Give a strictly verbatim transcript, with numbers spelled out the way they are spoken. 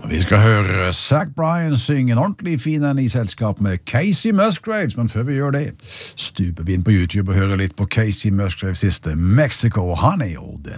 Vi skal høre Zach Bryan synge en ordentlig fin en i selskap med Casey Musgraves, men før vi gjør det, stuper vi inn på YouTube og hører litt på Casey Musgraves siste Mexico Honey, og den